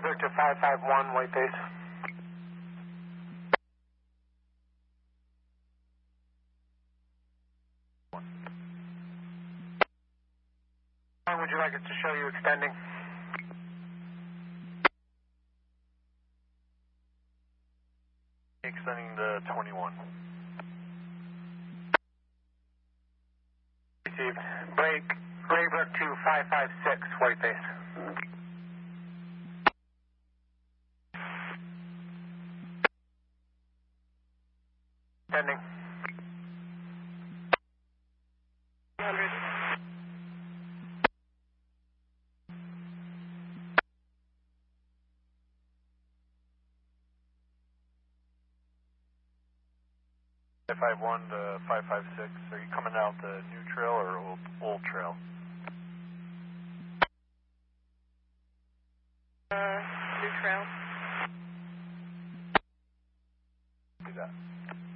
clear to 551, white base. How long would you like us to show you extending? Extending to 21. Received. Break Raybrook to 556, white base. Extending. 100. Five one to 556. Are you coming out the new trail or old trail? New trail. Do that.